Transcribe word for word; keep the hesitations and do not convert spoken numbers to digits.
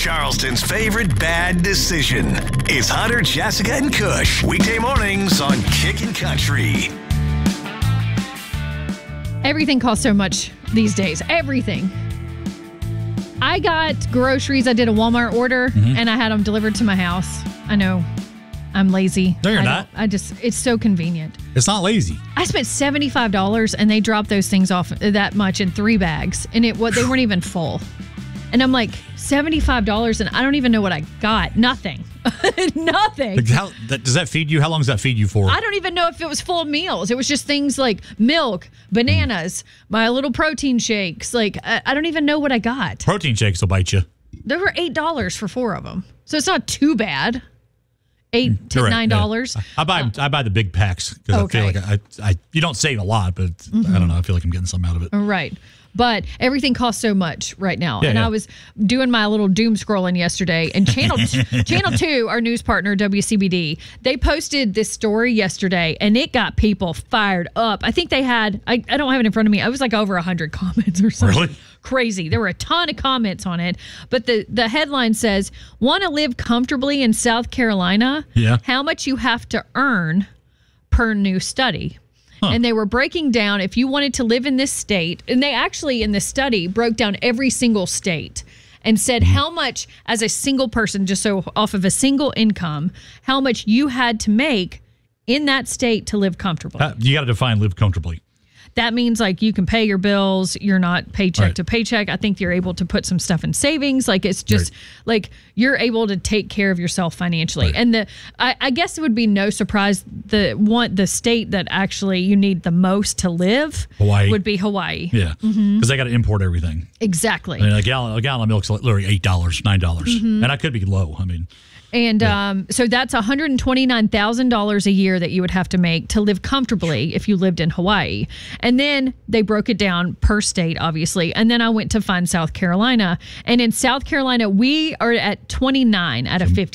Charleston's favorite bad decision. It's Hunter, Jessica, and Kush. Weekday mornings on Kickin' Country. Everything costs so much these days. Everything. I got groceries. I did a Walmart order, mm-hmm. and I had them delivered to my house. I know. I'm lazy. No, you're I not. I just, it's so convenient. It's not lazy. I spent seventy-five dollars, and they dropped those things off that much in three bags, and it what they weren't even full. And I'm like, seventy-five dollars, and I don't even know what I got. Nothing. Nothing. Like how, that, does that feed you? How long does that feed you for? I don't even know if it was full meals. It was just things like milk, bananas, my little protein shakes. Like, I, I don't even know what I got. Protein shakes will bite you. They were eight dollars for four of them. So it's not too bad. Eight to right, nine dollars. Yeah. I buy uh, I buy the big packs because okay. I feel like I, I you don't save a lot, but mm-hmm. I don't know. I feel like I'm getting something out of it. Right. But everything costs so much right now. Yeah, and yeah. I was doing my little doom scrolling yesterday, and Channel Channel two, our news partner, W C B D, they posted this story yesterday, and it got people fired up. I think they had, I, I don't have it in front of me, it was like over one hundred comments or something. Really? Crazy. There were a ton of comments on it. But the, the headline says, want to live comfortably in South Carolina? Yeah. How much you have to earn per new study. Huh. And they were breaking down if you wanted to live in this state, and they actually in this study broke down every single state and said how much as a single person, just so off of a single income, how much you had to make in that state to live comfortably. Uh, you got to define live comfortably. That means like you can pay your bills. You're not paycheck right. to paycheck. I think you're able to put some stuff in savings. Like it's just right. like you're able to take care of yourself financially. Right. And the I, I guess it would be no surprise the one the state that actually you need the most to live Hawaii. would be Hawaii. Yeah, because mm-hmm. they got to import everything. Exactly. I mean, a gallon a gallon of milk's literally eight dollars, nine dollars, mm-hmm. and I could be low. I mean. And yeah. um, so that's one hundred twenty-nine thousand dollars a year that you would have to make to live comfortably if you lived in Hawaii. And then they broke it down per state, obviously. And then I went to find South Carolina. And in South Carolina, we are at twenty-nine out of fifty.